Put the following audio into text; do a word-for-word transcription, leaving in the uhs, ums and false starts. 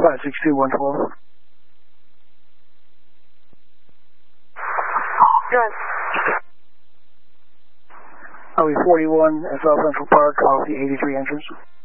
five six two one twelve. Good. Highway forty-one at South Central Park off the eighty-three entrance.